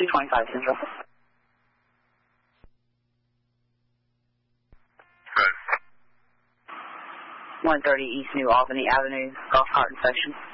225 Central. Good. 130 East New Albany Avenue, golf cart inspection.